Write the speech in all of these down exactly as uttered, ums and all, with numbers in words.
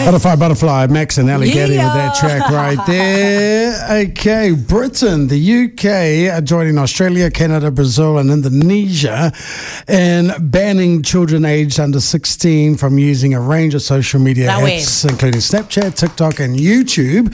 Butterfly, Butterfly, Max and Ali Gaddy Yeah. with that track right there. Okay, Britain, the U K are joining Australia, Canada, Brazil and Indonesia in banning children aged under sixteen from using a range of social media That apps, including Snapchat, TikTok and YouTube,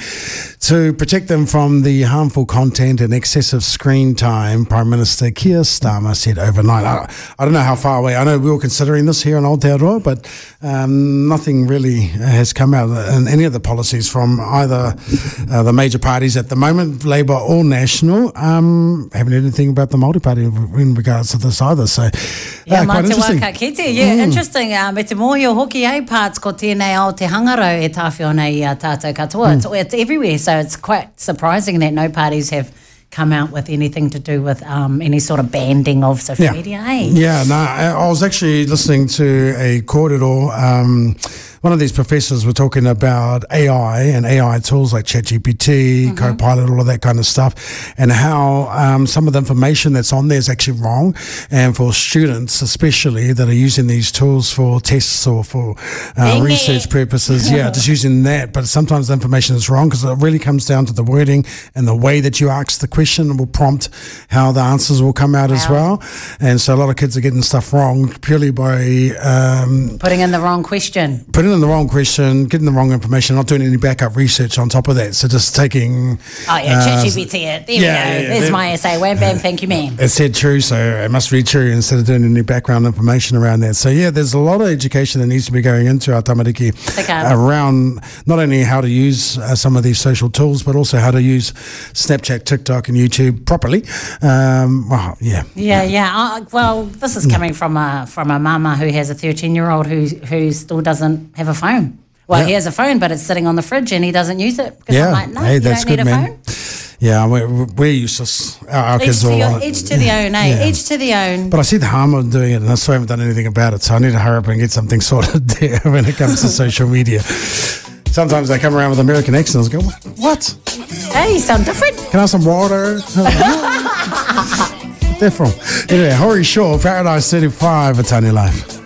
to protect them from the harmful content and excessive screen time, Prime Minister Keir Starmer said overnight. I, I don't know how far away. I know we were considering this here in Aotearoa, but um, nothing really has come out in any of the policies from either uh, the major parties at the moment, Labour or National. Um, haven't heard anything about the Māori Party in regards to this either. So, Yeah, uh, mā quite te interesting. waka kite. Yeah, mm. interesting. Uh, me te mōhio hoki e parts ko tēnei ao te hangarau e tāwhio nei a tātou katoa. Mm. It's, it's everywhere, so it's quite surprising that no parties have come out with anything to do with um, any sort of banding of social Yeah. media, eh? Yeah, no, I I was actually listening to a kōrero. Um, one of these professors were talking about A I and A I tools like ChatGPT, mm-hmm. Copilot, all of that kind of stuff, and how um, some of the information that's on there is actually wrong. And for students, especially, that are using these tools for tests or for uh, research purposes, yeah, just using that. But sometimes the information is wrong because it really comes down to the wording and the way that you ask the question will prompt how the answers will come out wow. as well. And so a lot of kids are getting stuff wrong purely by um, putting in the wrong question. Putting in the wrong question, getting the wrong information, not doing any backup research on top of that. So just taking... Oh, yeah, uh, ChatGPT it. There yeah, we go. Yeah, There's yeah. my essay. Wham, bam, thank you, ma'am. It said true, so it must read true instead of doing any background information around that. So, yeah, there's a lot of education that needs to be going into our tamariki okay. around not only how to use uh, some of these social tools, but also how to use Snapchat, TikTok and YouTube properly. Um, well, yeah. Yeah, yeah. Uh, well, this is coming from a from a mama who has a thirteen-year-old who who still doesn't have a phone. Well, yeah. he has a phone, but it's sitting on the fridge and he doesn't use it. Because Yeah, I'm like, no, hey, you that's don't good, need a man. phone. Yeah, we're, we're useless. Our, our Each kids to, are all your, on it. each to the own, eh? Yeah. Each to the own. But I see the harm of doing it, and I still haven't done anything about it. So I need to hurry up and get something sorted there when it comes to social media. Sometimes they come around with American accents and go, what? Hey, you sound different. Can I have some water? They're from. Anyway, Hori Shaw, Paradise thirty-five, Atani Life.